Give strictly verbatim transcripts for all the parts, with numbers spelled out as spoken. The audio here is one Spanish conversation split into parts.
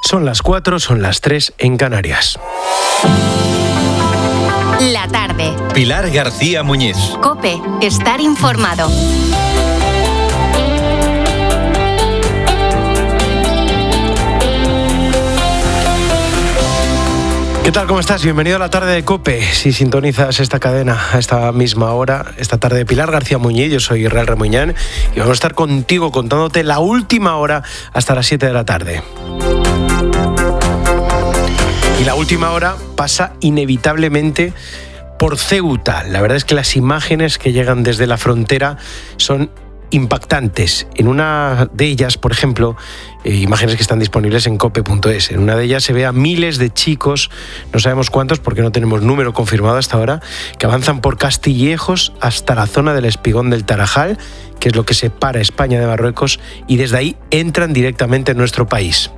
Son las cuatro, son las tres en Canarias. La tarde. Pilar García Muñiz. COPE. Estar informado. ¿Qué tal? ¿Cómo estás? Bienvenido a la tarde de COPE. Si sintonizas esta cadena a esta misma hora, esta tarde de Pilar García Muñiz, yo soy Israel Remuñán y vamos a estar contigo contándote la última hora hasta las siete de la tarde. Y la última hora pasa inevitablemente por Ceuta. La verdad es que las imágenes que llegan desde la frontera son impactantes. En una de ellas, por ejemplo, eh, imágenes que están disponibles en cope punto es, en una de ellas se ve a miles de chicos, no sabemos cuántos porque no tenemos número confirmado hasta ahora, que avanzan por Castillejos hasta la zona del Espigón del Tarajal, que es lo que separa España de Marruecos, y desde ahí entran directamente en nuestro país.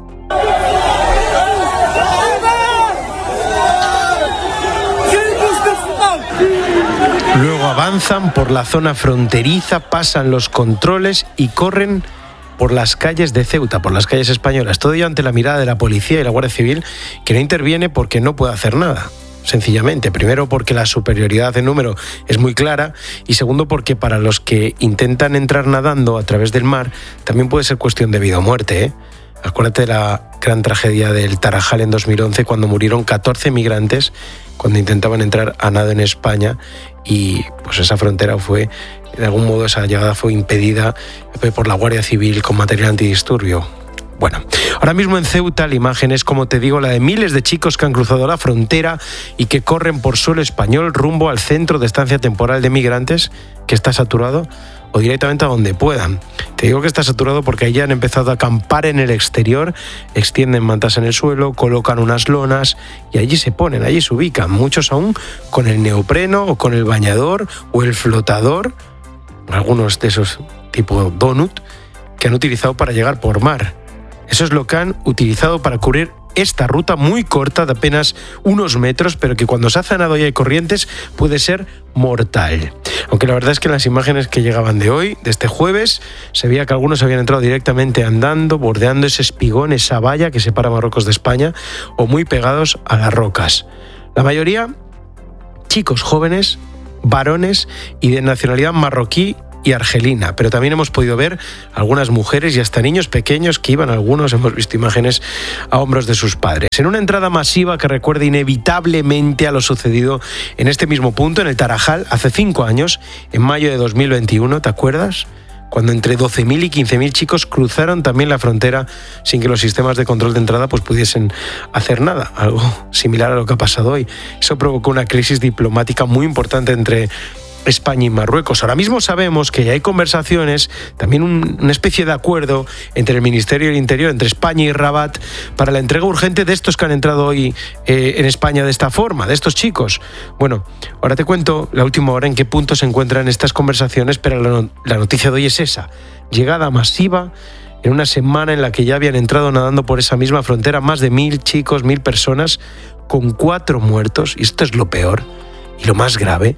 Luego avanzan por la zona fronteriza, pasan los controles y corren por las calles de Ceuta, por las calles españolas. Todo ello ante la mirada de la policía y la Guardia Civil, que no interviene porque no puede hacer nada. Sencillamente, primero porque la superioridad de número es muy clara y segundo porque para los que intentan entrar nadando a través del mar también puede ser cuestión de vida o muerte, ¿eh? Acuérdate de la gran tragedia del Tarajal en dos mil once, cuando murieron catorce migrantes cuando intentaban entrar a nado en España, y pues esa frontera fue, de algún modo esa llegada fue impedida por la Guardia Civil con material antidisturbio. Bueno, ahora mismo en Ceuta la imagen es, como te digo, la de miles de chicos que han cruzado la frontera y que corren por suelo español rumbo al centro de estancia temporal de migrantes, que está saturado, o directamente a donde puedan. Te digo que está saturado porque ahí ya han empezado a acampar en el exterior, extienden mantas en el suelo, colocan unas lonas y allí se ponen, allí se ubican, muchos aún con el neopreno o con el bañador o el flotador, algunos de esos tipo donut, que han utilizado para llegar por mar. Eso es lo que han utilizado para cubrir esta ruta muy corta de apenas unos metros, pero que cuando se hace nado y hay corrientes puede ser mortal. Aunque la verdad es que en las imágenes que llegaban de hoy, de este jueves, se veía que algunos habían entrado directamente andando, bordeando ese espigón, esa valla que separa Marruecos de España, o muy pegados a las rocas. La mayoría, chicos jóvenes, varones y de nacionalidad marroquí y argelina, pero también hemos podido ver algunas mujeres y hasta niños pequeños que iban, algunos hemos visto imágenes a hombros de sus padres. En una entrada masiva que recuerda inevitablemente a lo sucedido en este mismo punto, en el Tarajal, hace cinco años, en mayo de dos mil veintiuno, ¿te acuerdas? Cuando entre doce mil y quince mil chicos cruzaron también la frontera sin que los sistemas de control de entrada pues pudiesen hacer nada, algo similar a lo que ha pasado hoy. Eso provocó una crisis diplomática muy importante entre España y Marruecos. Ahora mismo sabemos que ya hay conversaciones, también un, una especie de acuerdo entre el Ministerio del Interior, entre España y Rabat, para la entrega urgente de estos que han entrado hoy eh, en España de esta forma, de estos chicos. Bueno, ahora te cuento la última hora en qué punto se encuentran estas conversaciones, pero la, la noticia de hoy es esa: llegada masiva en una semana en la que ya habían entrado nadando por esa misma frontera más de mil chicos, mil personas, con cuatro muertos, y esto es lo peor y lo más grave,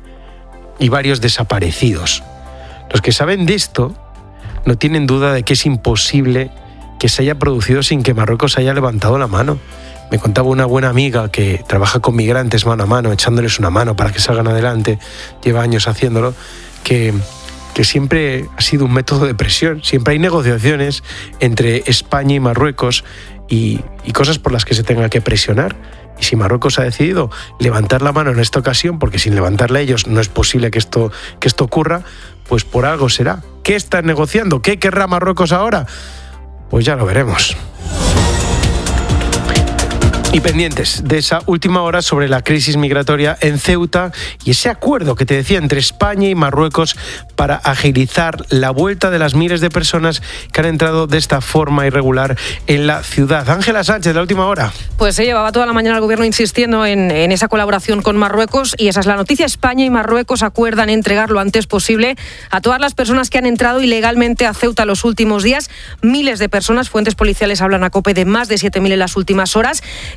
y varios desaparecidos. Los que saben de esto no tienen duda de que es imposible que se haya producido sin que Marruecos haya levantado la mano. Me contaba una buena amiga que trabaja con migrantes mano a mano, echándoles una mano para que salgan adelante, lleva años haciéndolo, que, que siempre ha sido un método de presión, siempre hay negociaciones entre España y Marruecos y, y cosas por las que se tenga que presionar. Y si Marruecos ha decidido levantar la mano en esta ocasión, porque sin levantarla ellos no es posible que esto, que esto ocurra, pues por algo será. ¿Qué están negociando? ¿Qué querrá Marruecos ahora? Pues ya lo veremos. Y pendientes de esa última hora sobre la crisis migratoria en Ceuta y ese acuerdo que te decía entre España y Marruecos para agilizar la vuelta de las miles de personas que han entrado de esta forma irregular en la ciudad. Ángela Sánchez, la última hora. Pues se llevaba toda la mañana el gobierno insistiendo en, en esa colaboración con Marruecos, y esa es la noticia. España y Marruecos acuerdan entregar lo antes posible a todas las personas que han entrado ilegalmente a Ceuta los últimos días. Miles de personas, fuentes policiales hablan a COPE de más de siete mil en las últimas horas. Y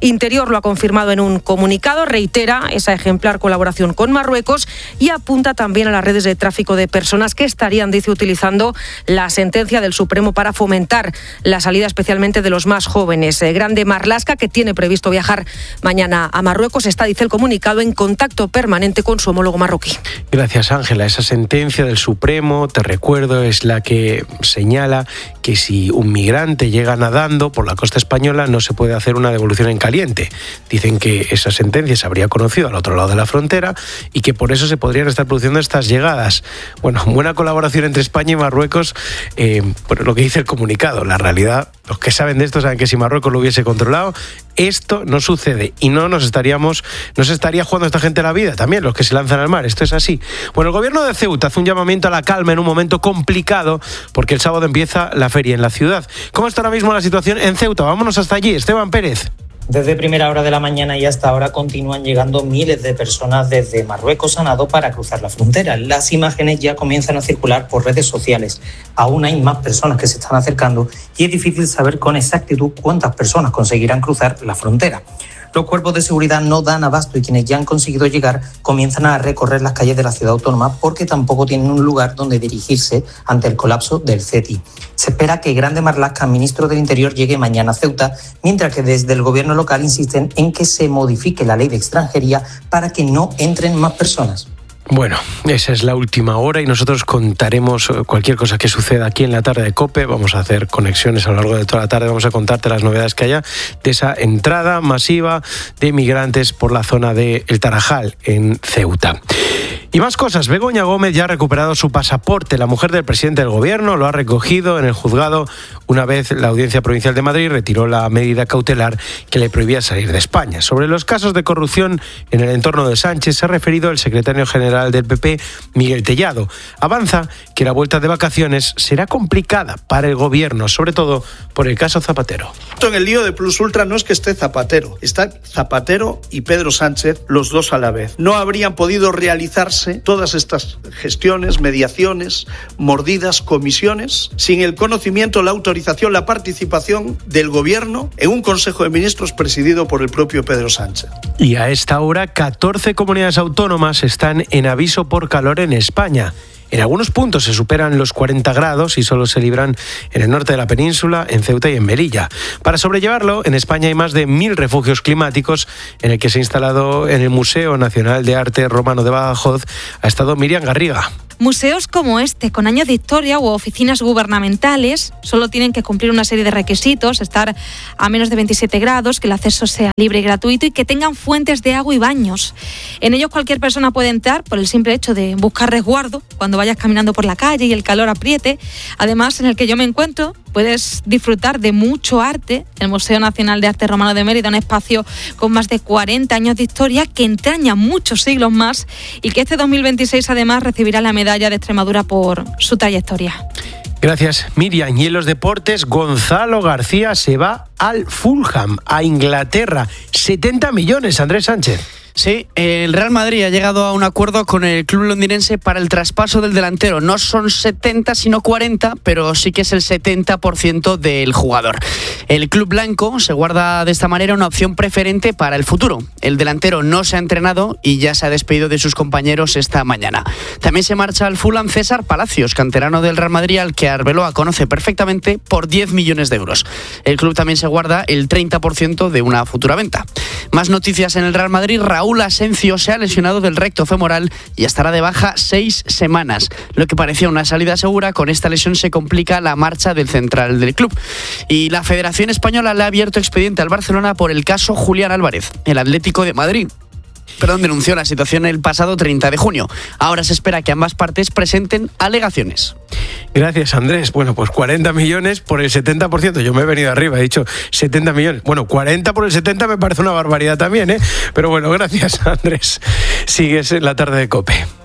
Interior lo ha confirmado en un comunicado, reitera esa ejemplar colaboración con Marruecos y apunta también a las redes de tráfico de personas que estarían, dice, utilizando la sentencia del Supremo para fomentar la salida especialmente de los más jóvenes. Eh, Grande Marlaska, que tiene previsto viajar mañana a Marruecos, está, dice el comunicado, en contacto permanente con su homólogo marroquí. Gracias, Ángela. Esa sentencia del Supremo, te recuerdo, es la que señala que si un migrante llega nadando por la costa española no se puede hacer una devolución en caliente. Dicen que esa sentencia se habría conocido al otro lado de la frontera y que por eso se podrían estar produciendo estas llegadas. Bueno, buena colaboración entre España y Marruecos, eh, por lo que dice el comunicado. La realidad, los que saben de esto saben que si Marruecos lo hubiese controlado, esto no sucede y no nos estaríamos, no se estaría jugando esta gente la vida, también los que se lanzan al mar. Esto es así. Bueno, el gobierno de Ceuta hace un llamamiento a la calma en un momento complicado porque el sábado empieza la feria en la ciudad. ¿Cómo está ahora mismo la situación en Ceuta? Vámonos hasta allí. Esteban Pérez. Desde primera hora de la mañana y hasta ahora continúan llegando miles de personas desde Marruecos a Nado para cruzar la frontera. Las imágenes ya comienzan a circular por redes sociales. Aún hay más personas que se están acercando y es difícil saber con exactitud cuántas personas conseguirán cruzar la frontera. Los cuerpos de seguridad no dan abasto y quienes ya han conseguido llegar comienzan a recorrer las calles de la ciudad autónoma porque tampoco tienen un lugar donde dirigirse ante el colapso del CETI. Se espera que Grande Marlaska, ministro del Interior, llegue mañana a Ceuta, mientras que desde el gobierno local insisten en que se modifique la ley de extranjería para que no entren más personas. Bueno, esa es la última hora y nosotros contaremos cualquier cosa que suceda aquí en la tarde de COPE. Vamos a hacer conexiones a lo largo de toda la tarde, vamos a contarte las novedades que haya de esa entrada masiva de migrantes por la zona de El Tarajal, en Ceuta. Y más cosas. Begoña Gómez ya ha recuperado su pasaporte. La mujer del presidente del gobierno lo ha recogido en el juzgado una vez la Audiencia Provincial de Madrid retiró la medida cautelar que le prohibía salir de España. Sobre los casos de corrupción en el entorno de Sánchez se ha referido el secretario general del P P, Miguel Tellado. Avanza que la vuelta de vacaciones será complicada para el gobierno, sobre todo por el caso Zapatero. En el lío de Plus Ultra no es que esté Zapatero, está Zapatero y Pedro Sánchez, los dos a la vez. No habrían podido realizarse todas estas gestiones, mediaciones, mordidas, comisiones, sin el conocimiento, la autorización, la participación del Gobierno en un Consejo de Ministros presidido por el propio Pedro Sánchez. Y a esta hora, catorce comunidades autónomas están en aviso por calor en España. En algunos puntos se superan los cuarenta grados y solo se libran en el norte de la península, en Ceuta y en Melilla. Para sobrellevarlo, en España hay más de mil refugios climáticos en el que se ha instalado en el Museo Nacional de Arte Romano de Badajoz. Ha estado Miriam Garriga. Museos como este, con años de historia u oficinas gubernamentales, solo tienen que cumplir una serie de requisitos, estar a menos de veintisiete grados, que el acceso sea libre y gratuito y que tengan fuentes de agua y baños. En ellos cualquier persona puede entrar por el simple hecho de buscar resguardo cuando vayas caminando por la calle y el calor apriete. Además, en el que yo me encuentro, puedes disfrutar de mucho arte. El Museo Nacional de Arte Romano de Mérida, un espacio con más de cuarenta años de historia que entraña muchos siglos más y que este dos mil veintiséis además recibirá la medalla de Extremadura por su trayectoria. Gracias, Miriam. Y en los deportes, Gonzalo García se va al Fulham, a Inglaterra. setenta millones, Andrés Sánchez. Sí, el Real Madrid ha llegado a un acuerdo con el club londinense para el traspaso del delantero. No son setenta, sino cuarenta, pero sí que es el setenta por ciento del jugador. El club blanco se guarda de esta manera una opción preferente para el futuro. El delantero no se ha entrenado y ya se ha despedido de sus compañeros esta mañana. También se marcha al Fulham César Palacios, canterano del Real Madrid, al que Arbeloa conoce perfectamente, por diez millones de euros. El club también se guarda el treinta por ciento de una futura venta. Más noticias en el Real Madrid. Raúl Asencio se ha lesionado del recto femoral y estará de baja seis semanas. Lo que parecía una salida segura, con esta lesión se complica la marcha del central del club. Y la Federación Española le ha abierto expediente al Barcelona por el caso Julián Álvarez. El Atlético de Madrid Perdón, denunció la situación el pasado treinta de junio. Ahora se espera que ambas partes presenten alegaciones. Gracias, Andrés. Bueno, pues cuarenta millones por el setenta por ciento. Yo me he venido arriba, he dicho setenta millones. Bueno, cuarenta por el setenta me parece una barbaridad también, ¿eh? Pero bueno, gracias, Andrés. Sigues en la tarde de COPE.